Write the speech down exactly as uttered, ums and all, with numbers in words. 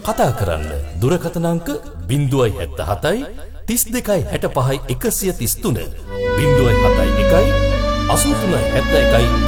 කතා කරන්න. දුරකථන අංක ज़ीरो सात सात තිස් දෙකයි හැට පහයි එකසිය තිස් තුන ज़ीरो सात එකයි අසූ තුනයි හැත්තෑ එකයි